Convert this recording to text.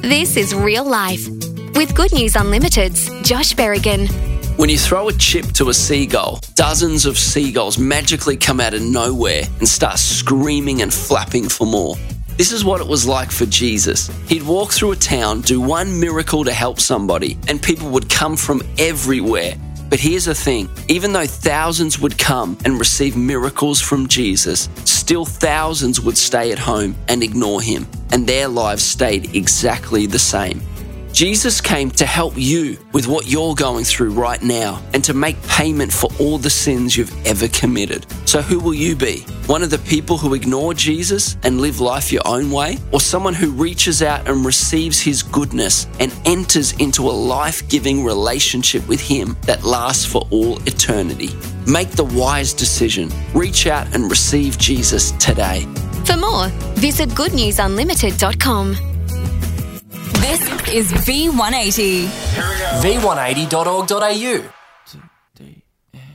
This is Real Life with Good News Unlimited's Josh Berrigan. When you throw a chip to a seagull, dozens of seagulls magically come out of nowhere and start screaming and flapping for more. This is what it was like for Jesus. He'd walk through a town, do one miracle to help somebody, and people would come from everywhere. But here's the thing, even though thousands would come and receive miracles from Jesus, still thousands would stay at home and ignore him, and their lives stayed exactly the same. Jesus came to help you with what you're going through right now and to make payment for all the sins you've ever committed. So who will you be? One of the people who ignore Jesus and live life your own way? Or someone who reaches out and receives his goodness and enters into a life-giving relationship with him that lasts for all eternity? Make the wise decision. Reach out and receive Jesus today. For more, visit goodnewsunlimited.com. This is V180. V180.org.au